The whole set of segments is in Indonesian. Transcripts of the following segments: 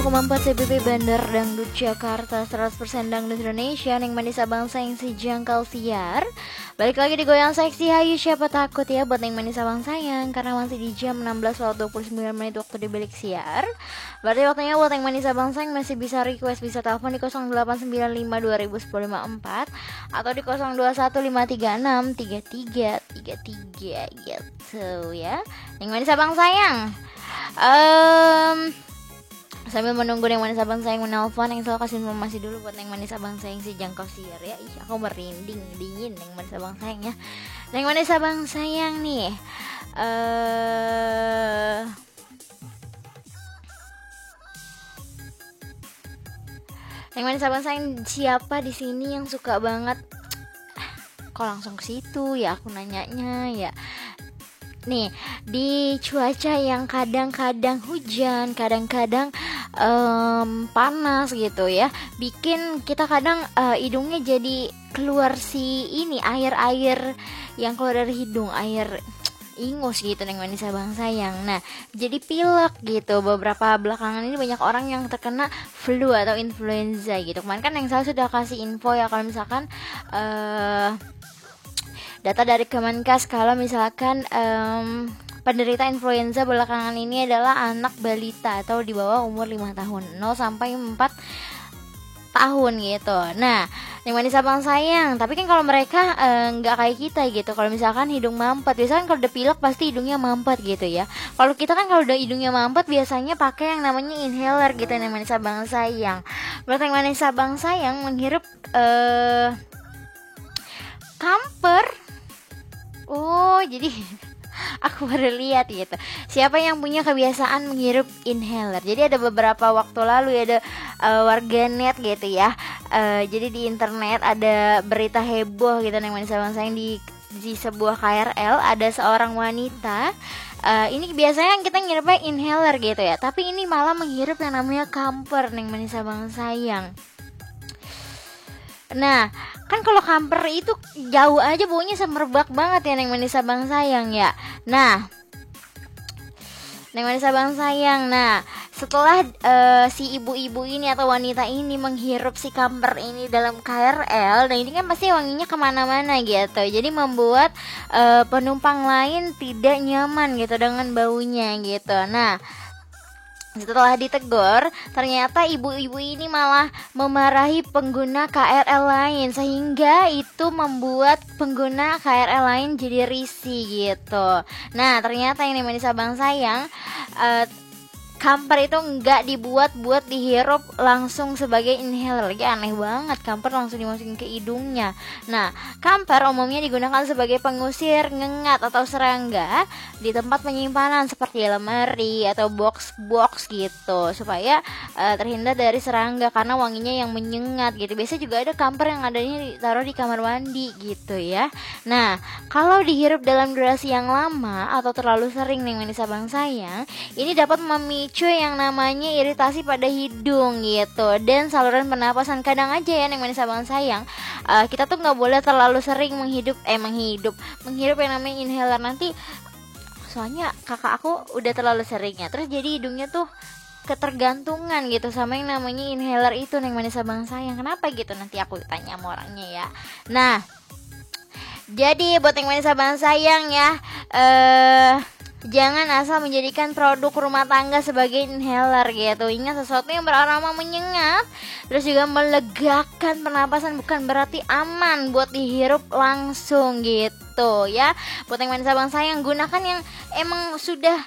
102,4 CBP Bandar Dangdut Jakarta, 100% Dangdut Indonesia, yang manis abang sayang si jangkal siar. Balik lagi di Goyang Seksi, hayu siapa takut ya buat yang manis abang sayang. Karena masih di jam 16:29 waktu di balik siar. Berarti waktunya buat yang manis abang sayang masih bisa request, bisa telepon di 0895 2010 54 atau di 0215363333 gitu ya. Yang manis abang sayang. Sambil menunggu yang manis abang sayang menelpon, yang selalu kasih informasi dulu buat yang manis abang sayang si jangkau siar ya. Ih, aku merinding dingin yang manis abang sayang ya. Yang manis abang sayang nih, yang manis abang sayang, siapa di sini yang suka banget? Kok langsung ke situ ya aku nanyanya ya. Nih, di cuaca yang kadang-kadang hujan, kadang-kadang panas gitu ya, bikin kita kadang hidungnya jadi keluar si ini air-air yang keluar dari hidung, air ingus gitu yang manis abang sayang. Nah, jadi pilek gitu. Beberapa belakangan ini banyak orang yang terkena flu atau influenza gitu. Kemarin kan yang saya sudah kasih info ya, kalau misalkan data dari Kemenkes, kalau misalkan penderita influenza belakangan ini adalah anak balita atau di bawah umur 5 tahun, 0 sampai 4 tahun gitu. Nah, yang manis abang sayang, tapi kan kalau mereka nggak kayak kita gitu. Kalau misalkan hidung mampet, biasanya kalau udah pilek pasti hidungnya mampet gitu ya. Kalau kita kan kalau udah hidungnya mampet biasanya pakai yang namanya inhaler gitu, yang manis abang sayang. Berarti yang manis abang sayang menghirup kamper. Oh, jadi aku baru lihat gitu. Siapa yang punya kebiasaan menghirup inhaler? Jadi ada beberapa waktu lalu ada warganet gitu ya. Jadi di internet ada berita heboh gitu yang manis abang sayang, di sebuah KRL ada seorang wanita. Ini biasanya kita ngirupnya inhaler gitu ya, tapi ini malah menghirup yang namanya kamper yang manis abang sayang. Nah, kan kalau kamper itu jauh aja baunya semerbak banget ya Neng manis abang sayang ya. Nah, Neng manis abang sayang, nah setelah si ibu-ibu ini atau wanita ini menghirup si kamper ini dalam KRL, nah ini kan pasti wanginya kemana-mana gitu. Jadi membuat penumpang lain tidak nyaman gitu dengan baunya gitu. Nah, setelah ditegur, ternyata ibu-ibu ini malah memarahi pengguna KRL lain, sehingga itu membuat pengguna KRL lain jadi risih gitu. Nah, ternyata ini manis abang sayang, kamper itu nggak dibuat buat dihirup langsung sebagai inhaler. Ya aneh banget, kamper langsung dimasukin ke hidungnya. Nah, kamper umumnya digunakan sebagai pengusir ngengat atau serangga di tempat penyimpanan seperti lemari atau box-box gitu, supaya terhindar dari serangga karena wanginya yang menyengat gitu. Biasanya juga ada kamper yang adanya ditaruh di kamar mandi gitu ya. Nah, kalau dihirup dalam durasi yang lama atau terlalu sering nih manis abang sayang, ini dapat memicu yang namanya iritasi pada hidung gitu dan saluran pernapasan. Kadang aja ya yang manis abang sayang, kita tuh nggak boleh terlalu sering menghirup yang namanya inhaler. Nanti soalnya kakak aku udah terlalu seringnya, terus jadi hidungnya tuh ketergantungan gitu sama yang namanya inhaler itu yang manis abang sayang. Kenapa gitu? Nanti aku tanya sama orangnya ya. Nah, jadi buat yang manis abang sayang ya, jangan asal menjadikan produk rumah tangga sebagai inhaler gitu. Ingat, sesuatu yang beraroma menyengat terus juga melegakan pernapasan bukan berarti aman buat dihirup langsung gitu ya. Buat yang manis abang sayang, gunakan yang emang sudah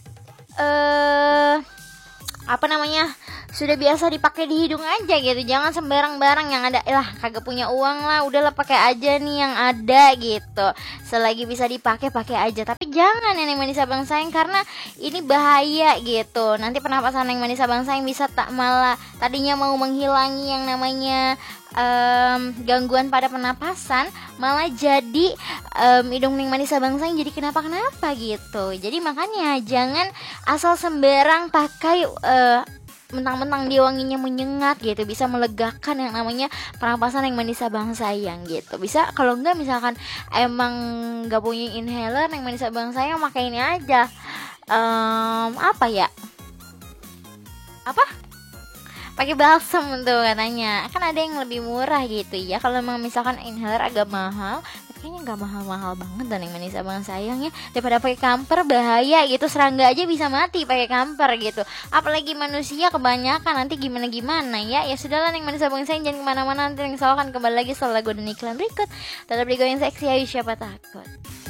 sudah biasa dipakai di hidung aja gitu. Jangan sembarang barang yang ada, kagak punya uang lah, udahlah pakai aja nih yang ada gitu. Selagi bisa dipakai pakai aja, tapi jangan yang manis abang sayang, karena ini bahaya gitu. Nanti pernapasan yang manis abang sayang bisa malah tadinya mau menghilangi yang namanya gangguan pada pernapasan, malah jadi hidung yang manis abang sayang jadi kenapa-kenapa gitu. Jadi makanya jangan asal sembarang pakai mentang-mentang dia wanginya menyengat gitu, bisa melegakan yang namanya pernapasan yang manis abang sayang gitu. Bisa, kalau enggak misalkan emang nggak punya inhaler yang manis abang sayang, pakai ini aja, apa pakai balsam tuh katanya. Kan ada yang lebih murah gitu ya. Kalau memang misalkan inhaler agak mahal, tapi kayaknya nggak mahal-mahal banget dan yang manis abang sayang ya. Daripada pakai kamper bahaya gitu, serangga aja bisa mati pakai kamper gitu. Apalagi manusia kebanyakan nanti gimana ya. Ya sudahlah yang manis abang sayang, jangan kemana-mana, nanti yang akan kembali lagi setelah lagu dan iklan berikut. Tetap di Goyang Seksi, ayo siapa takut.